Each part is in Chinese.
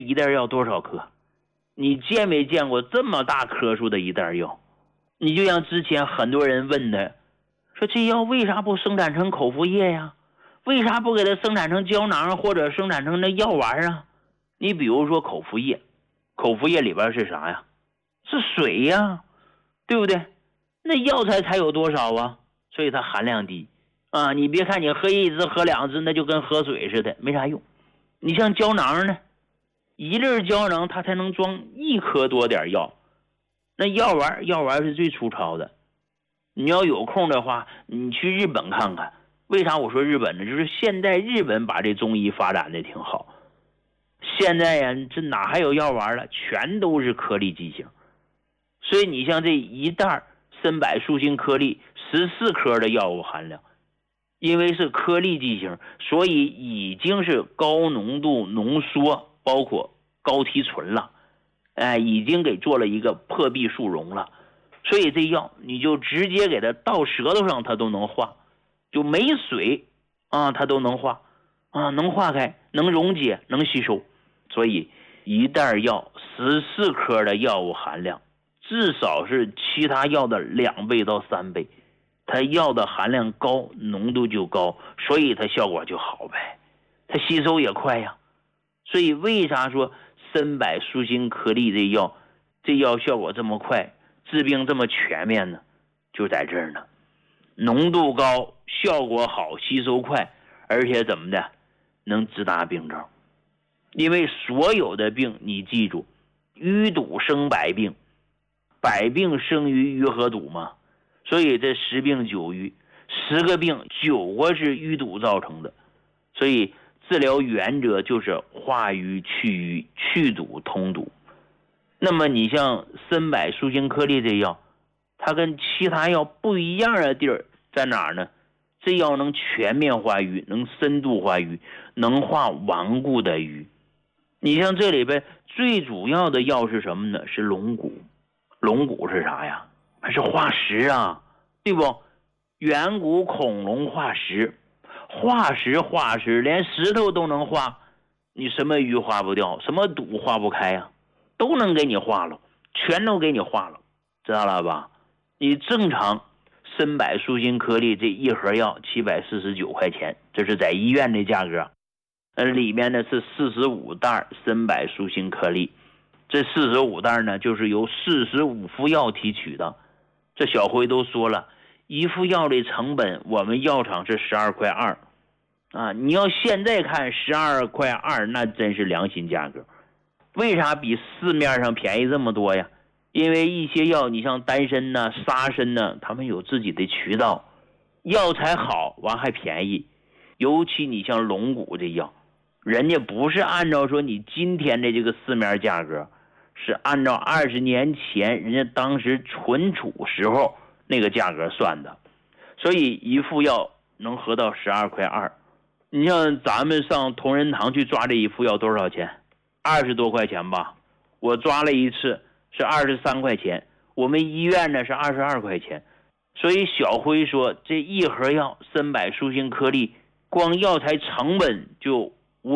一袋药多少颗？你见没见过这么大颗数的一袋药？你就像之前很多人问的，说这药为啥不生产成口服液呀？为啥不给它生产成胶囊或者生产成那药丸啊？你比如说口服液，口服液里边是啥呀？是水呀，对不对？那药材才有多少啊？所以它含量低啊。你别看你喝一支喝两支，那就跟喝水似的，没啥用。你像胶囊呢，一粒胶囊它才能装1颗多点药。那药丸是最粗糙的。你要有空的话，你去日本看看。为啥我说日本呢？就是现在日本把这中医发展的挺好。现在呀，这哪还有药丸了？全都是颗粒剂型。所以你像这一袋参柏树心颗粒14颗的药物含量，因为是颗粒剂型，所以已经是高浓度浓缩，包括高提醇了。已经给做了一个破壁速溶了，所以这药你就直接给它到舌头上，它都能化，就没水啊，它都能化啊，能化开，能溶解，能吸收。所以一袋药14颗的药物含量，至少是其他药的2倍到3倍。它药的含量高，浓度就高，所以它效果就好呗，它吸收也快呀。所以为啥说参柏树心颗粒这药效果这么快，治病这么全面呢？就在这儿呢，浓度高，效果好，吸收快，而且怎么的，能直达病症。因为所有的病你记住，淤堵生百病，百病生于淤和堵嘛。所以这10病9瘀，10个病9个是淤堵造成的。所以治疗原则就是化瘀去瘀，去堵通堵。那么你像参柏树心颗粒这药，它跟其他药不一样的地儿在哪儿呢？这药能全面化瘀，能深度化瘀，能化顽固的瘀。你像这里边最主要的药是什么呢？是龙骨。龙骨是啥呀？是化石啊，对不？远古恐龙化石，化石连石头都能化，你什么瘀化不掉，什么堵化不开呀？都能给你化了，全都给你化了，知道了吧？你正常参柏树心颗粒这一盒药749块钱，这是在医院的价格。里面呢是45袋参柏树心颗粒，这45袋呢就是由45副药提取的。这小辉都说了，一副药的成本我们药厂是12.2块啊，你要现在看12.2块，那真是良心价格。为啥比市面上便宜这么多呀？因为一些药你像丹参呢、沙参呢，他们有自己的渠道，药材好完还便宜。尤其你像龙骨这药，人家不是按照说你今天的这个市面价格，是按照20年前人家当时存储时候那个价格算的，所以一副药能合到12.2块。你像咱们上同仁堂去抓这一副药多少钱？20多块钱吧，我抓了一次是23块钱，我们医院呢是22块钱。所以小辉说这一盒药参柏树心颗粒光药材成本就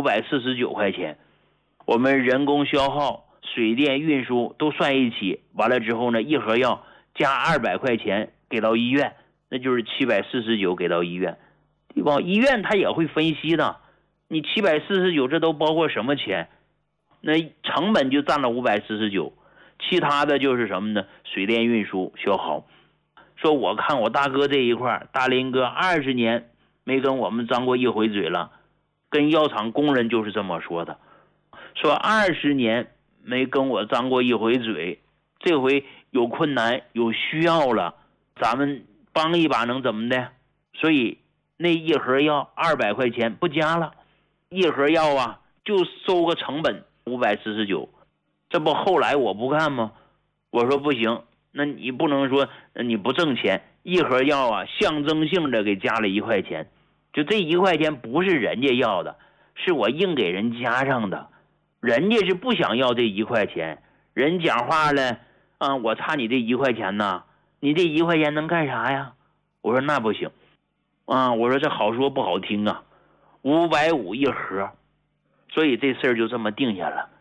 549块钱，我们人工消耗、水电运输都算一起，完了之后呢，一盒药加200块钱给到医院，那就是749给到医院，对吧？医院他也会分析的，你749这都包括什么钱？那成本就占了549，其他的就是什么呢？水电运输消耗。说我看我大哥这一块，大林哥20年没跟我们张过一回嘴了，跟药厂工人就是这么说的，说20年没跟我张过一回嘴，这回有困难有需要了，咱们帮一把能怎么的？所以那一盒药200块钱不加了，一盒药啊就收个成本549，这不后来我不干吗？我说不行，那你不能说你不挣钱，一盒药啊象征性的给加了1块钱，就这1块钱不是人家要的，是我硬给人加上的，人家是不想要这1块钱，人讲话了啊，我差你这1块钱呢，你这1块钱能干啥呀？我说那不行啊，我说这好说不好听啊，550一盒，所以这事儿就这么定下了。